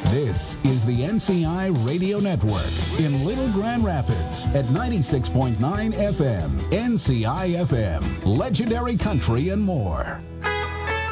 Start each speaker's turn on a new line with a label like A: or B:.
A: This is the NCI Radio Network in Little Grand Rapids at 96.9 FM, NCI FM, legendary country and more.